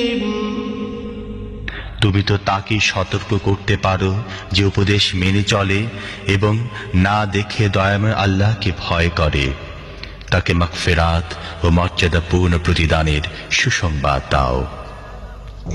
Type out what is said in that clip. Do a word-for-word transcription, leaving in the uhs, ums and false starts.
তুমি তো তাকে সতর্ক করতে পারো যে উপদেশ মেনে চলে এবং না দেখে দয়াময় আল্লাহকে ভয় করে। তাকে মাগফিরাত ও মর্যাদাপূর্ণ প্রতিদানের সুসংবাদ দাও।